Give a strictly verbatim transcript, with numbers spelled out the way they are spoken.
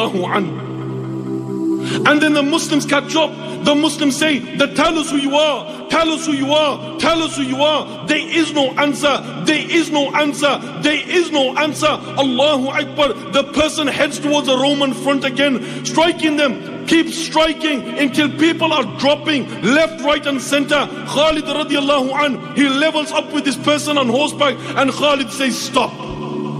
radiallahu anhu. And then the Muslims catch up. The Muslims say that tell us who you are, tell us who you are, tell us who you are. There is no answer, there is no answer, there is no answer. Allahu Akbar. The person heads towards the Roman front again, striking them, keeps striking until people are dropping left, right and center. Khalid radiallahu anhu, he levels up with this person on horseback and Khalid says stop.